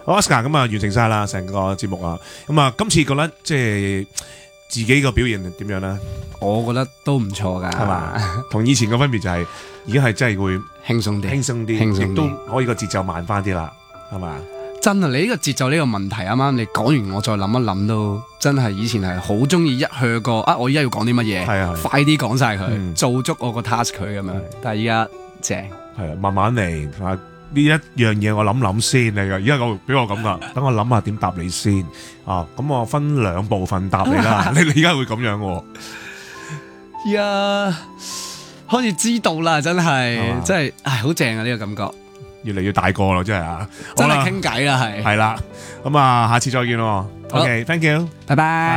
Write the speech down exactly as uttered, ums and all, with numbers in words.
好 Oscar 咁啊，完成晒啦，成個節目啊。咁啊，今次覺得即係自己個表現點樣咧？ 我覺得都唔錯噶， 係嘛？同以前嘅分別就係而家係真係會輕鬆啲， 輕鬆啲， 輕鬆啲亦都可以個節奏慢翻啲啦，係嘛？ 真啊！你呢個節奏呢個問題，啱啱你講完，我再諗一諗都真係以前係好中意一去過啊！我依家要講啲乜嘢， 係啊， 快啲講晒佢， 嗯做足我個 task 佢咁樣。但係依家正， 係啊，慢慢嚟。啊，呢一樣嘢我諗諗先嚟噶。而家我俾我咁噶，等我諗下點答你先啊。咁我分兩部分答你啦。你你而家會咁樣喎？ 依家開始知道啦，真係真係，唉，好正啊！呢個感覺。 越嚟越大個咯，真係啊！ 真係傾偈啦，係係啦，咁啊，下次再見咯。OK，thank you， 拜拜。